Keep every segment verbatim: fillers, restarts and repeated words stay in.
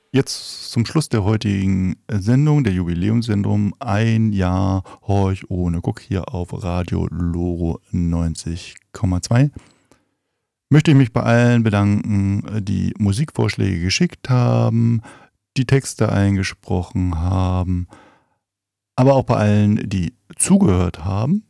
Jetzt zum Schluss der heutigen Sendung, der Jubiläumssendung, ein Jahr Horch ohne Guck hier auf Radio Loro neunzig Komma zwei. Möchte ich mich bei allen bedanken, die Musikvorschläge geschickt haben, die Texte eingesprochen haben, aber auch bei allen, die zugehört haben.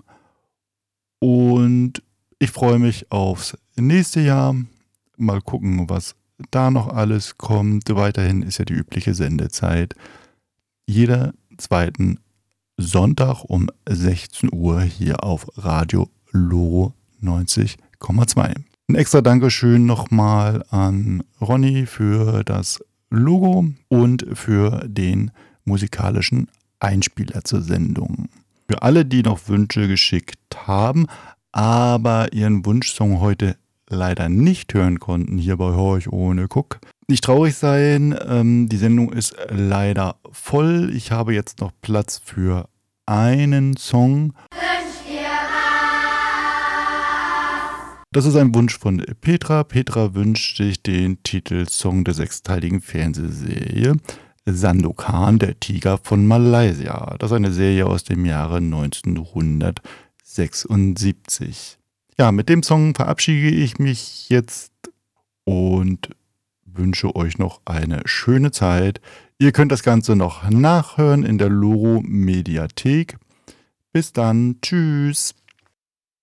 Und ich freue mich aufs nächste Jahr. Mal gucken, was da noch alles kommt. Weiterhin ist ja die übliche Sendezeit jeder zweiten Sonntag um sechzehn Uhr hier auf Radio Loro neunzig Komma zwei. Ein extra Dankeschön nochmal an Ronny für das Logo und für den musikalischen Einspieler zur Sendung. Für alle, die noch Wünsche geschickt haben, aber ihren Wunschsong heute leider nicht hören konnten, hier bei Horch ohne Guck. Nicht traurig sein, ähm, die Sendung ist leider voll. Ich habe jetzt noch Platz für einen Song. Das ist ein Wunsch von Petra. Petra wünscht sich den Titelsong der sechsteiligen Fernsehserie Sandokan, der Tiger von Malaysia. Das ist eine Serie aus dem Jahre neunzehnhundertsechsundsiebzig. Ja, mit dem Song verabschiede ich mich jetzt und wünsche euch noch eine schöne Zeit. Ihr könnt das Ganze noch nachhören in der Loro Mediathek. Bis dann, tschüss.